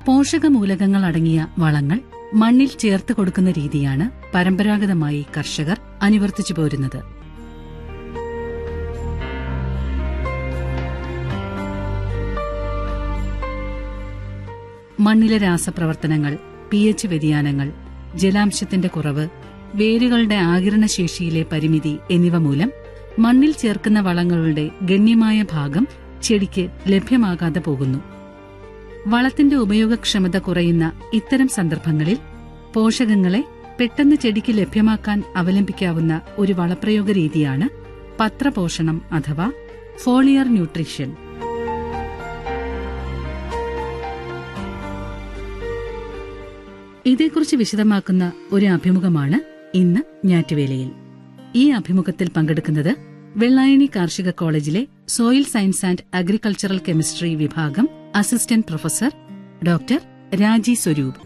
പോഷകമൂലകങ്ങൾ അടങ്ങിയ വളങ്ങൾ മണ്ണിൽ ചേർത്ത് കൊടുക്കുന്ന രീതിയാണ് പരമ്പരാഗതമായി കർഷകർ അനുവർത്തിച്ചു പോരുന്നത്. മണ്ണിലെ രാസപ്രവർത്തനങ്ങൾ, pH വ്യതിയാനങ്ങൾ, ജലാംശത്തിന്റെ കുറവ്, വേരുകളുടെ ആഗിരണശേഷിയിലെ പരിമിതി എന്നിവ മൂലം മണ്ണിൽ ചേർക്കുന്ന വളങ്ങളുടെ ഗണ്യമായ ഭാഗം ചെടിക്ക് ലഭ്യമാകാതെ പോകുന്നു. വളത്തിന്റെ ഉപയോഗക്ഷമത കുറയുന്ന ഇത്തരം സന്ദർഭങ്ങളിൽ പോഷകങ്ങളെ പെട്ടെന്ന് ചെടിക്ക് ലഭ്യമാക്കാൻ അവലംബിക്കാവുന്ന ഒരു വളപ്രയോഗ രീതിയാണ് പത്രപോഷണം അഥവാ ഫോളിയർ ന്യൂട്രീഷൻ. ഇതേക്കുറിച്ച് വിശദമാക്കുന്ന ഒരു അഭിമുഖമാണ് ഇന്ന് ഞാറ്റുവേലയിൽ. ഈ അഭിമുഖത്തിൽ പങ്കെടുക്കുന്നത് വെള്ളായണി കാർഷിക കോളേജിലെ soil science and agricultural chemistry വിഭാഗം അസിസ്റ്റന്റ് പ്രൊഫസർ ഡോക്ടർ രാജി സ്വരൂപ്.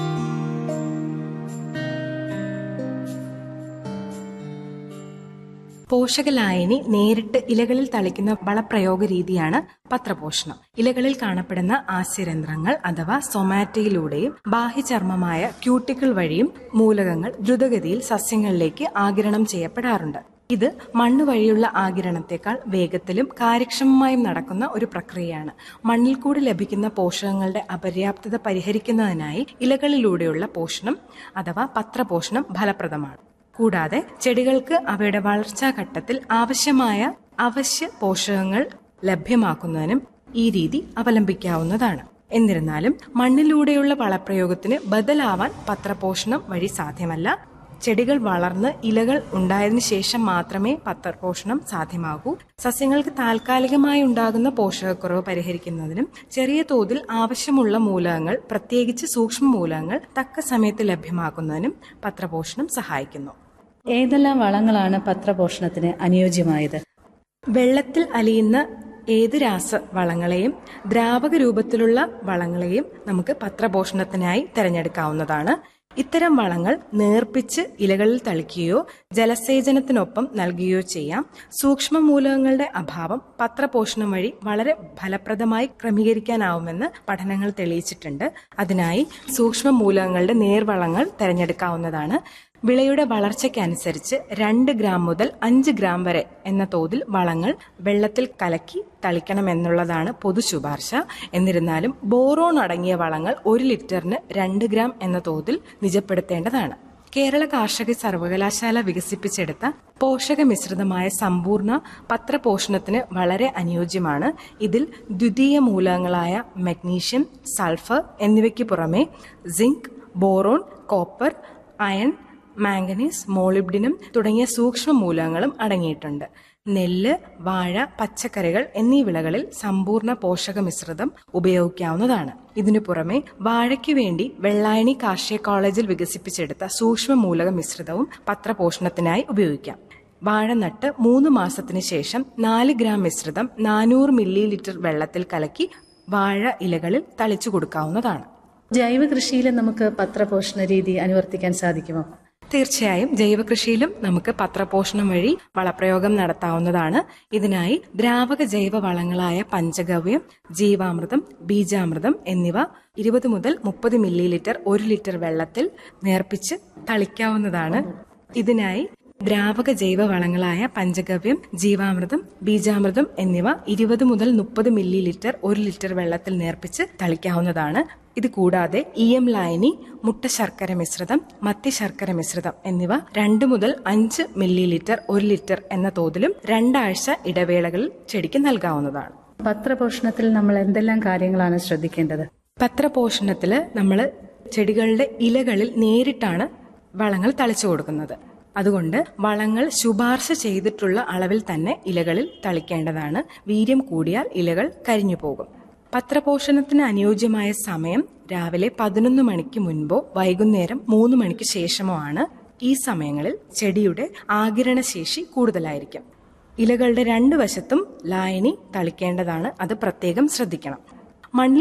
പോഷകലായനി നേരിട്ട് ഇലകളിൽ തളിക്കുന്ന വളപ്രയോഗ രീതിയാണ് പത്രപോഷണം. ഇലകളിൽ കാണപ്പെടുന്ന ആസ്യരന്ധ്രങ്ങൾ അഥവാ സൊമാറ്റയിലൂടെയും ബാഹ്യചർമ്മമായ ക്യൂട്ടിക്കിൾ വഴിയും മൂലകങ്ങൾ ദ്രുതഗതിയിൽ സസ്യങ്ങളിലേക്ക് ആഗിരണം ചെയ്യപ്പെടാറുണ്ട്. ഇത് മണ്ണ് വഴിയുള്ള ആഗിരണത്തെക്കാൾ വേഗത്തിലും കാര്യക്ഷമമായും നടക്കുന്ന ഒരു പ്രക്രിയയാണ്. മണ്ണിൽ കൂടി ലഭിക്കുന്ന പോഷകങ്ങളുടെ അപര്യാപ്തത പരിഹരിക്കുന്നതിനായി ഇലകളിലൂടെയുള്ള പോഷണം അഥവാ പത്രപോഷണം ഫലപ്രദമാണ്. കൂടാതെ ചെടികൾക്ക് അവയുടെ വളർച്ചാഘട്ടത്തിൽ ആവശ്യമായ അവശ്യ പോഷകങ്ങൾ ലഭ്യമാക്കുന്നതിനും ഈ രീതി അവലംബിക്കാവുന്നതാണ്. എന്നിരുന്നാലും മണ്ണിലൂടെയുള്ള വളപ്രയോഗത്തിന് ബദലാവാൻ പത്രപോഷണം വഴി സാധ്യമല്ല. ചെടികൾ വളർന്ന് ഇലകൾ ഉണ്ടായതിനു ശേഷം മാത്രമേ പത്രപോഷണം സാധ്യമാകൂ. സസ്യങ്ങൾക്ക് താൽക്കാലികമായി ഉണ്ടാകുന്ന പോഷകക്കുറവ് പരിഹരിക്കുന്നതിനും ചെറിയ തോതിൽ ആവശ്യമുള്ള മൂലകങ്ങൾ, പ്രത്യേകിച്ച് സൂക്ഷ്മ മൂലകങ്ങൾ തക്ക സമയത്ത് ലഭ്യമാക്കുന്നതിനും പത്രപോഷണം സഹായിക്കുന്നു. ഏതെല്ലാം വളങ്ങളാണ് പത്രപോഷണത്തിന് അനുയോജ്യമായത്? വെള്ളത്തിൽ അലിയുന്ന ഏത് രാസവളങ്ങളെയും ദ്രാവക രൂപത്തിലുള്ള വളങ്ങളെയും നമുക്ക് പത്രപോഷണത്തിനായി തിരഞ്ഞെടുക്കാവുന്നതാണ്. ഇത്തരം വളങ്ങൾ നേർപ്പിച്ച് ഇലകളിൽ തളിക്കുകയോ ജലസേചനത്തിനൊപ്പം നൽകുകയോ ചെയ്യാം. സൂക്ഷ്മ മൂലകങ്ങളുടെ അഭാവം പത്രപോഷണം വഴി വളരെ ഫലപ്രദമായി ക്രമീകരിക്കാനാവുമെന്ന് പഠനങ്ങൾ തെളിയിച്ചിട്ടുണ്ട്. അതിനായി സൂക്ഷ്മ മൂലകങ്ങളുടെ നേർവളങ്ങൾ തിരഞ്ഞെടുക്കാവുന്നതാണ്. വിളയുടെ വളർച്ചയ്ക്കനുസരിച്ച് 2 ഗ്രാം മുതൽ 5 ഗ്രാം വരെ എന്ന തോതിൽ വളങ്ങൾ വെള്ളത്തിൽ കലക്കി തളിക്കണമെന്നുള്ളതാണ് പൊതു ശുപാർശ. എന്നിരുന്നാലും ബോറോൺ അടങ്ങിയ വളങ്ങൾ 1 ലിറ്ററിന് 2 ഗ്രാം എന്ന തോതിൽ നിജപ്പെടുത്തേണ്ടതാണ്. കേരള കാർഷിക സർവകലാശാല വികസിപ്പിച്ചെടുത്ത പോഷക മിശ്രിതമായ സമ്പൂർണ്ണ പത്രപോഷണത്തിന് വളരെ അനുയോജ്യമാണ്. ഇതിൽ ദ്വിതീയ മൂലകങ്ങളായ മഗ്നീഷ്യം, സൾഫർ എന്നിവയ്ക്ക് പുറമെ zinc, boron, copper, iron, manganese, molybdenum തുടങ്ങിയ സൂക്ഷ്മ മൂലകങ്ങളും അടങ്ങിയിട്ടുണ്ട്. നെല്ല്, വാഴ, പച്ചക്കറികൾ എന്നീ വിളകളിൽ സമ്പൂർണ്ണ പോഷക മിശ്രിതം ഉപയോഗിക്കാവുന്നതാണ്. ഇതിനു പുറമെ വാഴയ്ക്ക് വേണ്ടി വെള്ളായണി കാർഷിക കോളേജിൽ വികസിപ്പിച്ചെടുത്ത സൂക്ഷ്മ മൂലക മിശ്രിതവും പത്രപോഷണത്തിനായി ഉപയോഗിക്കാം. വാഴ നട്ട് 3 മാസത്തിന് ശേഷം 4 ഗ്രാം മിശ്രിതം 400 മില്ലി ലിറ്റർ വെള്ളത്തിൽ കലക്കി വാഴ ഇലകളിൽ തളിച്ചു കൊടുക്കാവുന്നതാണ്. ജൈവ കൃഷിയിൽ നമുക്ക് പത്രപോഷണ രീതി അനുവർത്തിക്കാൻ സാധിക്കുമോ? തീർച്ചയായും ജൈവകൃഷിയിലും നമുക്ക് പത്രപോഷണം വഴി വളപ്രയോഗം നടത്താവുന്നതാണ്. ഇതിനായി ദ്രാവക ജൈവ വളങ്ങളായ പഞ്ചഗവ്യം, ജീവാമൃതം, ബീജാമൃതം എന്നിവ 20 മുതൽ 30 മില്ലി ലിറ്റർ 1 ലിറ്റർ വെള്ളത്തിൽ നേർപ്പിച്ച് തളിക്കാവുന്നതാണ്. ഇതിനായി ദ്രാവക ജൈവ വളങ്ങളായ പഞ്ചഗവ്യം, ജീവാമൃതം, ബീജാമൃതം എന്നിവ 20 മുതൽ 30 മില്ലി ലിറ്റർ 1 ലിറ്റർ വെള്ളത്തിൽ നേർപ്പിച്ച് തളിക്കാവുന്നതാണ്. ഇത് കൂടാതെ EM ലായനി, മുട്ട ശർക്കര മിശ്രിതം, മത്തി ശർക്കര മിശ്രിതം എന്നിവ 2 മുതൽ 5 മില്ലി ലിറ്റർ 1 ലിറ്റർ എന്ന തോതിലും 2 ആഴ്ച ഇടവേളകളിൽ ചെടിക്ക് നൽകാവുന്നതാണ്. പത്രപോഷണത്തിൽ നമ്മൾ എന്തെല്ലാം കാര്യങ്ങളാണ് ശ്രദ്ധിക്കേണ്ടത്? പത്രപോഷണത്തിൽ നമ്മൾ ചെടികളുടെ ഇലകളിൽ നേരിട്ടാണ് വളങ്ങൾ തളിച്ചു കൊടുക്കുന്നത്. അതുകൊണ്ട് വളങ്ങൾ ശുപാർശ ചെയ്തിട്ടുള്ള അളവിൽ തന്നെ ഇലകളിൽ തളിക്കേണ്ടതാണ്. വീര്യം കൂടിയാൽ ഇലകൾ കരിഞ്ഞു പോകും. പത്രപോഷണത്തിന് അനുയോജ്യമായ സമയം രാവിലെ 11 മണിക്ക് മുൻപോ വൈകുന്നേരം 3 മണിക്ക് ശേഷമോ ആണ്. ഈ സമയങ്ങളിൽ ചെടിയുടെ ആഗിരണശേഷി കൂടുതലായിരിക്കും. ഇലകളുടെ 2 വശത്തും ലായനി തളിക്കേണ്ടതാണ്. അത് പ്രത്യേകം ശ്രദ്ധിക്കണം. മണ്ണിൽ